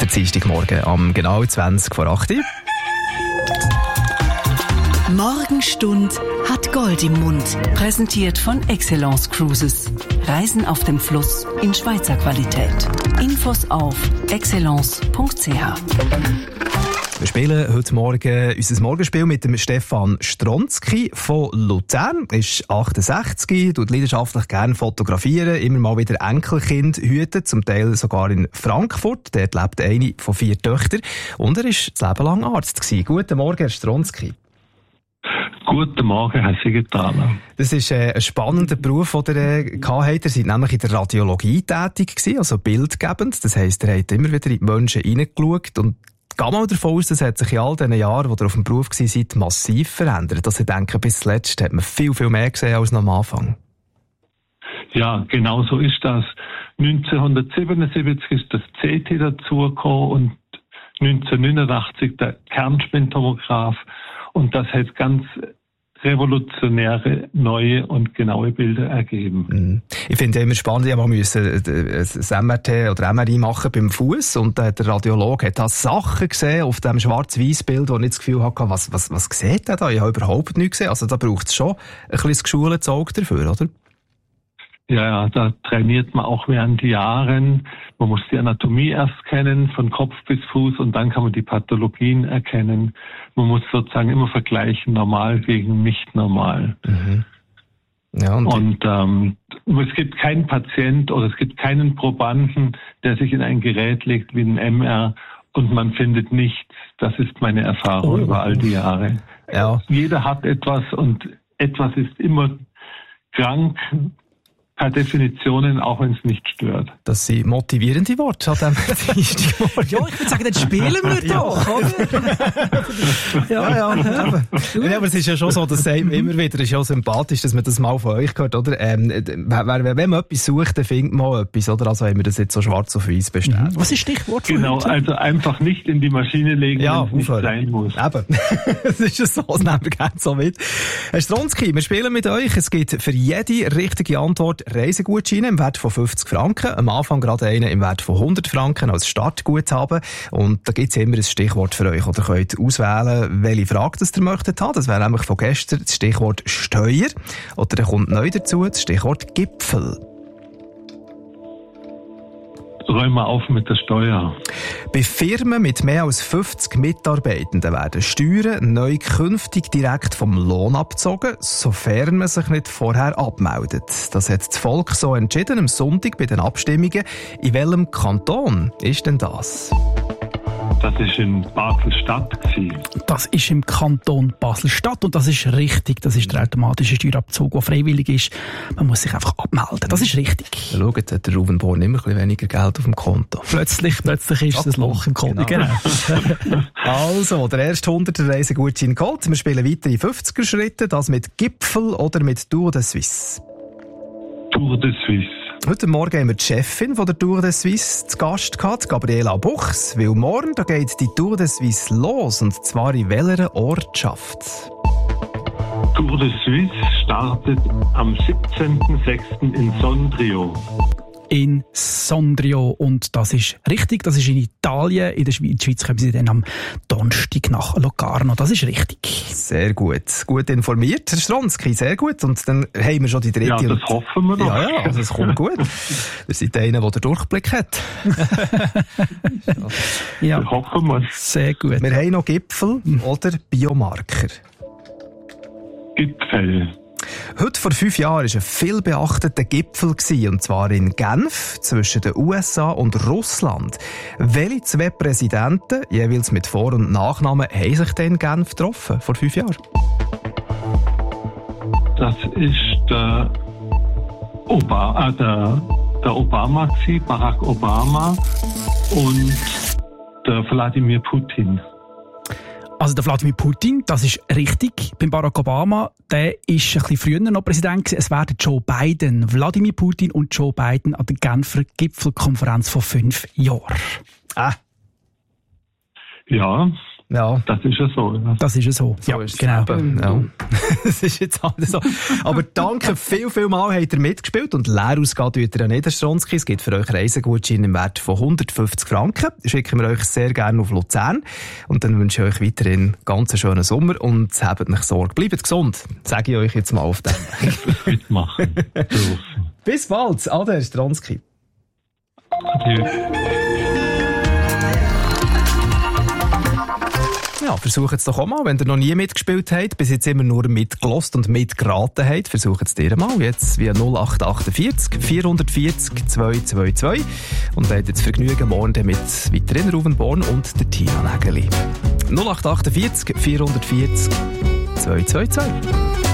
Dienstagmorgen am genau 20 vor 8 Uhr. Morgenstund hat Gold im Mund. Präsentiert von Excellence Cruises. Reisen auf dem Fluss in Schweizer Qualität. Infos auf excellence.ch. Wir spielen heute Morgen unser Morgenspiel mit dem Stefan Stronski von Luzern. Er ist 68, tut leidenschaftlich gerne fotografieren, immer mal wieder Enkelkind hüten, zum Teil sogar in Frankfurt. Dort lebt eine von 4 Töchtern. Und er war das Leben lang Arzt gewesen. Guten Morgen, Herr Stronski. Guten Morgen, Herr Siegenthaler. Das ist ein spannender Beruf, den ihr hattet. Ihr seid nämlich in der Radiologie tätig gewesen, also bildgebend. Das heisst, ihr habt immer wieder in die Menschen hineingeschaut. Und geh mal davon aus, das hat sich in all diesen Jahren, wo ihr auf dem Beruf seid, massiv verändert. Also ich denke, bis zuletzt hat man viel, viel mehr gesehen als noch am Anfang. Ja, genau so ist das. 1977 ist das CT dazugekommen und 1989 der Kernspintomograph. Und das hat ganz revolutionäre, neue und genaue Bilder ergeben. Ich finde immer spannend, ich musste ein MRT oder MRI machen beim Fuß und der Radiologe hat da Sachen gesehen auf dem Schwarz-Weiß-Bild, wo ich das Gefühl hatte, was sieht der da? Ich habe überhaupt nichts gesehen. Also da braucht es schon ein bisschen geschultes Auge dafür, oder? Ja, da trainiert man auch während Jahren. Man muss die Anatomie erst kennen, von Kopf bis Fuß, und dann kann man die Pathologien erkennen. Man muss sozusagen immer vergleichen, normal gegen nicht normal. Mhm. Ja, und es gibt keinen Patient oder es gibt keinen Probanden, der sich in ein Gerät legt wie ein MR und man findet nichts. Das ist meine Erfahrung über all die Jahre. Ja. Jeder hat etwas und etwas ist immer krank, per Definition, auch wenn es nicht stört. Das sind motivierende Worte an diesem Dienstagmorgen. Ja, ich würde sagen, dann spielen wir doch, oder? Ja, aber es ist ja schon so, das sagt man immer wieder, es ist ja sympathisch, dass man das mal von euch hört, oder? Wenn man etwas sucht, dann findet man etwas, oder? Also haben wir das jetzt so schwarz auf weiß bestellt. Was ist Stichwort von Genau, heute? also einfach nicht in die Maschine legen, ja, wenn es nicht sein muss. Eben. Das ist ja so, das nehmen wir gerne so mit. Herr Stronski, wir spielen mit euch. Es gibt für jede richtige Antwort Reisegutscheine im Wert von 50 Franken. Am Anfang gerade einen im Wert von 100 Franken als Startguthaben. Und da gibt es immer ein Stichwort für euch. Oder könnt auswählen, welche Frage das ihr möchtet haben. Das wäre nämlich von gestern das Stichwort Steuer. Oder da kommt neu dazu das Stichwort Gipfel. Räumen wir auf mit der Steuer. Bei Firmen mit mehr als 50 Mitarbeitenden werden Steuern neu künftig direkt vom Lohn abgezogen, sofern man sich nicht vorher abmeldet. Das hat das Volk so entschieden am Sonntag bei den Abstimmungen. In welchem Kanton ist denn das? Das ist in Basel-Stadt. Das ist im Kanton Basel-Stadt und das ist richtig. Das ist der automatische Steuerabzug, der freiwillig ist. Man muss sich einfach abmelden. Das ist richtig. Ja, schaut, hat der Ruben Born immer ein bisschen weniger Geld auf dem Konto. Plötzlich ist das Loch im Konto. Genau. Also, der erste 100er Reisegutschein geholt. Wir spielen weiter in 50er-Schritten. Das mit Gipfel oder mit Tour de Suisse? Tour de Suisse. Heute Morgen haben wir die Chefin von der Tour de Suisse zu Gast gehabt, Gabriela Buchs, weil morgen da geht die Tour de Suisse los, und zwar in welcher Ortschaft? Tour de Suisse startet am 17.06. in Sondrio. In Sondrio. Und das ist richtig, das ist in Italien. In der Schweiz kommen sie dann am Donnerstag nach Locarno. Das ist richtig. Sehr gut. Gut informiert, Herr Stronski, sehr gut. Und dann haben wir schon die dritte. Ja, das hoffen wir noch. Ja, also es kommt gut. Ihr seid einer, der den Durchblick hat. Ja, das hoffen wir. Sehr gut. Wir haben noch Gipfel oder Biomarker. Gipfel. Heute vor 5 Jahren war ein viel beachteter Gipfel, und zwar in Genf zwischen den USA und Russland. Welche 2 Präsidenten, jeweils mit Vor- und Nachnamen, haben sich denn in Genf getroffen, vor 5 Jahren? Das ist der Obama, Barack Obama und der Wladimir Putin. Also der Wladimir Putin, das ist richtig. Beim Barack Obama, der ist ein bisschen früher noch Präsident gewesen. Es werden Joe Biden, Wladimir Putin und Joe Biden an der Genfer Gipfelkonferenz vor 5 Jahren. Ja, Ja. Das ist ja so. Ja. Das ist ja so. So Ja, ist es genau. eben, ja. Das ist jetzt halt so. Aber danke, viel Mal habt ihr mitgespielt und leer ausgehen tut ihr ja nicht, Herr Stronski. Es gibt für euch Reisegutscheine im Wert von 150 Franken. Schicken wir euch sehr gerne auf Luzern. Und dann wünsche ich euch weiterhin ganz einen schönen Sommer und habt nicht Sorge. Bleibt gesund, sage ich euch jetzt mal auf dem. Mitmachen. Bis bald, Ade, Herr Stronski. Adieu. Ja, versucht es doch auch mal, wenn ihr noch nie mitgespielt habt, bis jetzt immer nur mitgelost und mitgeraten habt, versucht es dir mal, jetzt via 0848 440 222 und habt jetzt Vergnügen morgen mit weiterhin Ruven Born und der Tina Nägeli. 0848 440 222.